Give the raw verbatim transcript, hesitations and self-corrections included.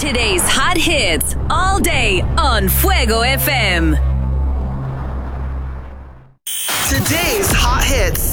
Today's hot hits all day on Fuego F M. Today's hot hits.